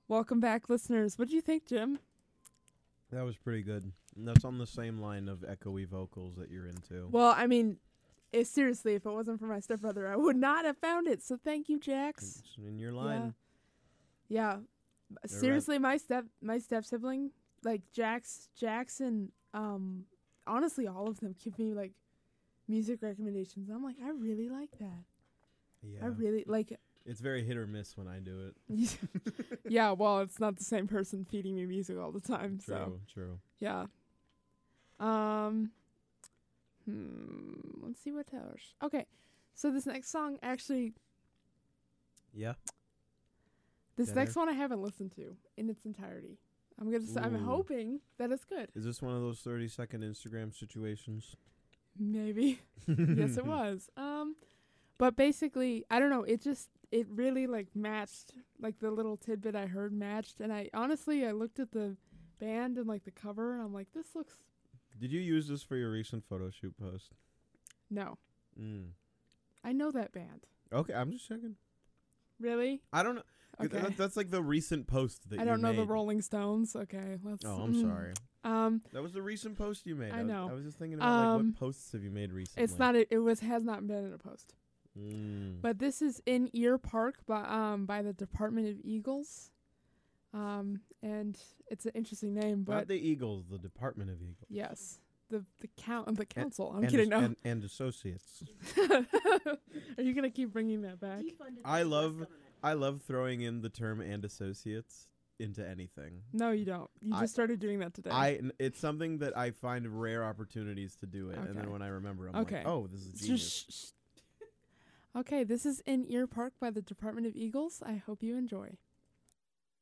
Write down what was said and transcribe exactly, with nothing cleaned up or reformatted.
Welcome back, listeners. What do you think, Jim? That was pretty good. And that's on the same line of echoey vocals that you're into. Well, I mean, it, seriously, if it wasn't for my stepbrother, I would not have found it. So thank you, Jax. It's in your line. Yeah. yeah. Seriously, my step my step sibling, like Jax, Jackson, um, honestly, all of them give me like music recommendations. I'm like, I really like that. Yeah. I really like. It's very hit or miss when I do it. Yeah, well, it's not the same person feeding me music all the time. True, so. true. Yeah. Um. Hmm. Let's see what else. Okay, so this next song actually. Yeah. This Better. next one I haven't listened to in its entirety. I'm gonna. Say, I'm Ooh. hoping that it's good. Is this one of those thirty second Instagram situations? Maybe. Yes, it was. Um, but basically, I don't know. It just. It really, like, matched, like, the little tidbit I heard matched. And I, honestly, I looked at the band and, like, the cover, and I'm like, this looks... Did you use this for your recent photo shoot post? No. Mm. I know that band. Okay, I'm just checking. Really? I don't know. Okay. That, that's, like, the recent post that I you don't know made. the Rolling Stones. Okay, let's... Oh, I'm mm. sorry. Um, That was the recent post you made. I I know. Was, I was just thinking about, like, Um, what posts have you made recently? it's not... It, it was has not been in a post. Mm. But this is In Ear Park by, um, by the Department of Eagles. Um, and it's an interesting name, but... Not the Eagles, the Department of Eagles. Yes. The the count the council. I'm and kidding. as- No. And, and associates. Are you gonna keep bringing that back? I love I love throwing in the term and associates into anything. No, you don't. You I- just started doing that today. I n- it's something that I find rare opportunities to do it, and Okay. then when I remember, I'm Okay. like, oh, this is It's genius. just sh- sh- Okay, this is In Ear Park by the Department of Eagles. I hope you enjoy.